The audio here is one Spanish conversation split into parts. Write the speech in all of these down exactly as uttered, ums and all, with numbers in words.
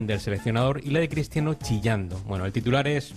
del seleccionador y la de Cristiano chillando. Bueno, el titular es...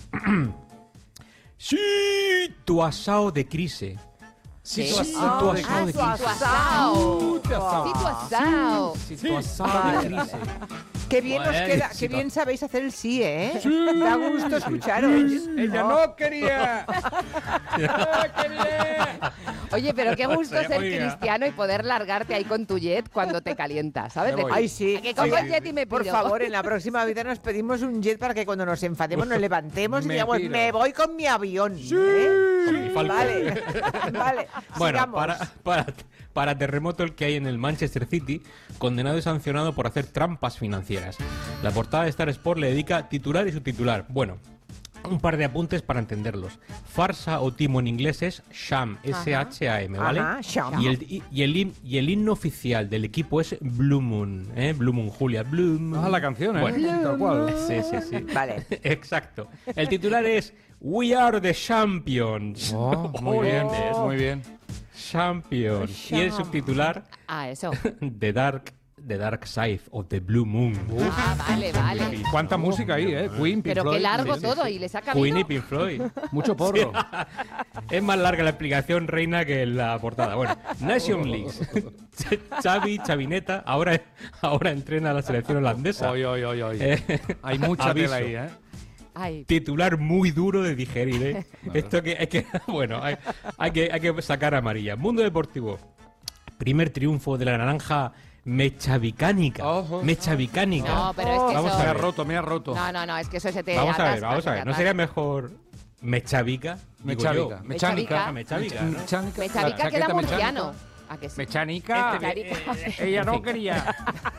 ¡Sí! Tu asao de crise. Sí, tu tu asao de crise. tu asao. Sí, tu asao. Sí, tu asao de crise. Qué bien os Joder, queda, sí, qué to- bien sabéis hacer el sí, ¿eh? Da gusto escucharos. Ella no quería. ¡Ah, qué bien! Oye, pero qué gusto ser Oiga. cristiano y poder largarte ahí con tu jet cuando te calientas, ¿sabes? Me De voy. ti. Ay, sí. ¿A que cojo Oiga, el jet y me Por piro? favor, en la próxima vida nos pedimos un jet para que cuando nos enfademos nos levantemos y Me digamos, piro. me voy con mi avión. ¿eh? Con mi Falcon. Vale, vale. Bueno, sigamos. para, para, para terremoto el que hay en el Manchester City, condenado y sancionado por hacer trampas financieras. La portada de Star Sport le dedica titular y subtitular. Bueno, un par de apuntes para entenderlos. Farsa o timo en inglés es Sham, S H A M, ¿vale? Ajá, Sham. Y el, y, y el, hin- y el himno oficial del equipo es Blue Moon, ¿eh? Blue Moon, Julia, Blue Moon. Ah, la canción, ¿eh? Bueno, Tal cual. sí, sí, sí. Vale. Exacto. El titular es We are the champions. Oh, muy bien, ¿Entiendes? muy bien. Champions. Y el subtitular Ah, eso. The Dark, The Dark Side of the Blue Moon. Ah, vale, vale. Cuánta música ahí, ¿eh? Queen, Pink Pero Floyd. qué largo Sí, sí, todo sí. y les ha Queen y cabido. Pink Floyd. Mucho porro. Es más larga la explicación, Reina, que la portada. Bueno, Nation Leagues. Xavi, Chavineta, ahora, ahora entrena a la selección holandesa. Oy, oy, oy, oy. Eh, Hay mucha aviso. tela ahí, ¿eh? Ay, Titular muy duro de digerir, ¿eh? Esto que hay que, bueno, hay, hay que, hay que sacar amarilla. Mundo Deportivo. Primer triunfo de la naranja mechavicánica. Ojo. Mechavicánica. no, pero es que Vamos eso... a Me ha ver. roto, me ha roto. No, no, no, es que eso se te Vamos a ver, atasca, vamos se a te ver. ¿No atasca. sería mejor mechavica? Digo Mechavica. yo. Mechánica. Ah, mechavica, ¿no? Mechánica. Mechavica La queda chaqueta murciano. ¿A que sí? Mechánica. Mechánica. Ella En no fin. quería.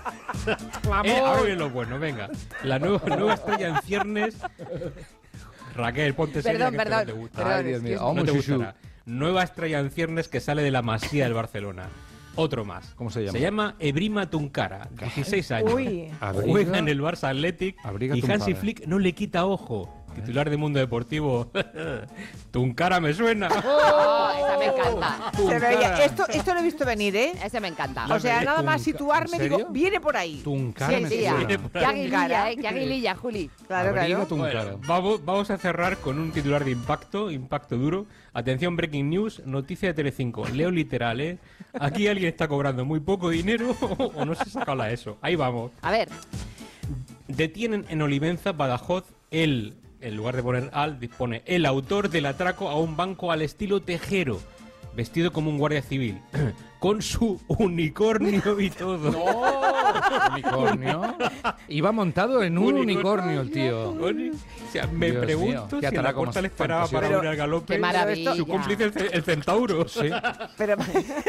Eh, ahora viene lo bueno, venga. La nueva, nueva estrella en ciernes. Raquel, ponte seria, Perdón, que esto perdón, no te gusta. perdón, Ay, Dios mío. excuse me. No te Vamos, Shushu. gustará. Nueva estrella en ciernes que sale de la Masía del Barcelona. Otro más. ¿Cómo se llama? Se llama Ebrima Tuncara, dieciséis años. Uy. Abriga- Juega en el Barça Athletic Abriga y Tuncara. Hansi Flick no le quita ojo. Titular de Mundo Deportivo. Tuncara me suena. Oh, esa me encanta. Se veía- Esto, esto lo he visto venir, ¿eh? Ese me encanta. O sea, veía. nada más Tunca- situarme, ¿En digo, serio? viene por ahí. Tuncara Sí, me sí, suena. Viene ya. por Qué ahí. aguililla, ¿eh? Qué aguililla, Juli. Claro, Abriga claro. Tuncara. Bueno, vamos, vamos a cerrar con un titular de impacto, impacto duro. Atención, breaking news, noticia de Telecinco. Leo literal, ¿eh? Aquí alguien está cobrando muy poco dinero o no se ha sacado la ESO. Ahí vamos. A ver, Detienen en Olivenza, Badajoz, el, en lugar de poner al, dispone el autor del atraco a un banco al estilo Tejero, vestido como un guardia civil, con su unicornio y todo. Unicornio. Iba montado en un unicornio el tío. Uni- O sea, me Dios pregunto mío, qué si a la atraco corta más le esperaba para fantasioso. unir al galope. qué maravilla. Su cómplice el, ce- el centauro. Sí. Pero,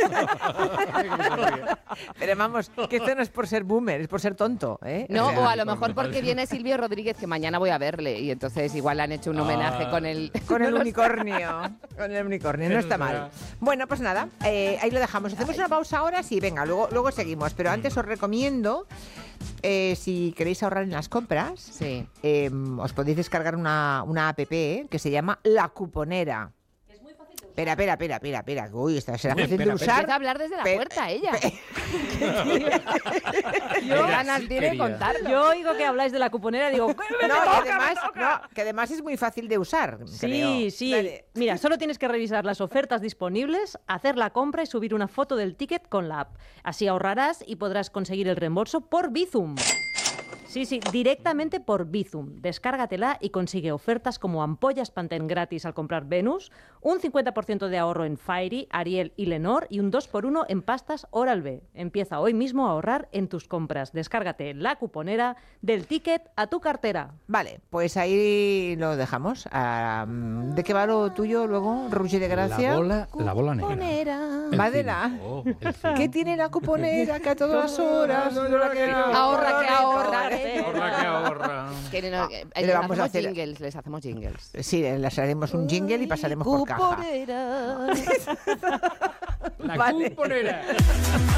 pero vamos, que esto no es por ser boomer, es por ser tonto, ¿eh? no, O sea, o a lo mejor porque viene Silvio Rodríguez, que mañana voy a verle, y entonces igual le han hecho un homenaje Ah. con el... Con el No lo sé. unicornio. Con el unicornio, no está mal. Bueno, pues nada, eh, ahí lo dejamos. Hacemos una pausa ahora, sí, venga, luego, luego seguimos. Pero antes os recomiendo, eh, si queréis ahorrar en las compras, Sí. eh, os podéis descargar una, una app eh, que se llama La Cuponera. Es muy fácil de usar. Espera, espera, espera, espera, espera. Uy, esta será fácil de Espera, usar. Empieza a hablar desde la Pe- puerta ella. Ella Qué ganas sí tiene de quería. contarlo. Yo oigo que habláis de la cuponera y digo, "Me No, toca, que además, me toca". no, que además es muy fácil de usar. Sí, creo. sí. Dale. Mira, solo tienes que revisar las ofertas disponibles, hacer la compra y subir una foto del ticket con la app. Así ahorrarás y podrás conseguir el reembolso por Bizum. Sí, sí, directamente por Bizum. Descárgatela y consigue ofertas como ampollas Pantene gratis al comprar Venus, un cincuenta por ciento de ahorro en Fairy, Ariel y Lenor y un dos por uno en pastas Oral-B. Empieza hoy mismo a ahorrar en tus compras. Descárgate la cuponera del ticket a tu cartera. Vale, pues ahí lo dejamos. Ah, ¿de qué va lo tuyo luego, Rugi de Gracia? La bola, la bola negra. Cuponera. El Madela. cine. Oh, El cine. ¿Qué tiene la cuponera que a todas las horas? Ahorra que ahorra. Ahorra que ahorra. Que no, que- Le les vamos a hacemos hacer- jingles, les hacemos jingles. Sí, les haremos un jingle y pasaremos por caja. Cuponera. La Vale. cuponera.